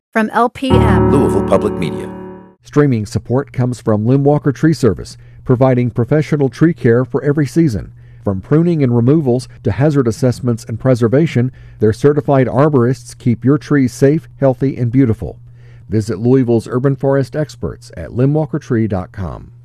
From LPM, Louisville Public Media. Streaming support comes from Limwalker Tree Service, providing professional tree care for every season. From pruning and removals to hazard assessments and preservation, their certified arborists keep your trees safe, healthy, and beautiful. Visit Louisville's urban forest experts at limwalkertree.com.